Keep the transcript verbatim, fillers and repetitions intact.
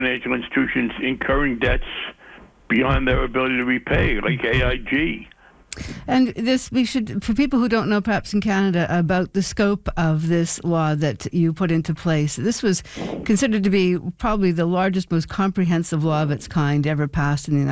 financial institutions incurring debts beyond their ability to repay, like A I G. And this, we should, for people who don't know, perhaps in Canada, about the scope of this law that you put into place. This was considered to be probably the largest, most comprehensive law of its kind ever passed in the United States.